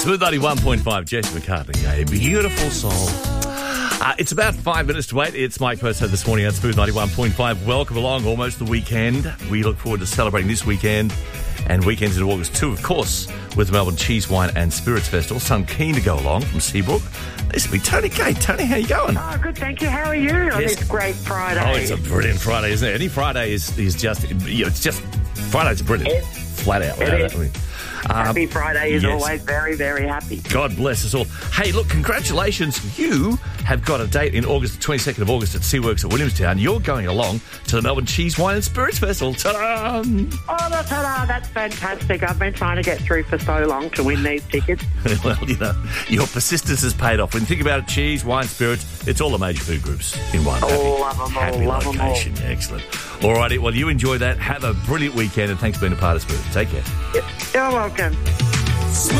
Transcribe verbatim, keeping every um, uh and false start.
Smooth ninety-one point five, Jess McCartney, a beautiful song. Uh, it's about five minutes to wait. It's Mike Purcell this morning on Smooth ninety-one point five. Welcome along, almost the weekend. We look forward to celebrating this weekend and weekends in August too, of course, with the Melbourne Cheese, Wine and Spirits Festival. So I'm keen to go along from Seabrook. This will be Tony Kate. Tony, how you going? Oh, good, thank you. How are you? Oh, Yes. it's a great Friday. Oh, it's a brilliant Friday, isn't it? Any Friday is, is just, you know, it's just, Friday's brilliant. It- Flat out. it is. I mean, Happy um, Friday is yes. always very, very happy. God bless us all. Hey, look, congratulations. You have got a date in August, the twenty-second of August at Seaworks at Williamstown. You're going along to the Melbourne Cheese, Wine and Spirits Festival. Ta-da! Oh, that's, ta-da, that's fantastic. I've been trying to get through for so long to win these tickets. Well, you know, your persistence has paid off. When you think about it, cheese, wine, spirits, it's all the major food groups in one. Happy, Oh, love 'em all, happy love 'em all. location. Excellent. All righty, well, you enjoy that. Have a brilliant weekend, and thanks for being a part of Smooth. Take care. You're welcome.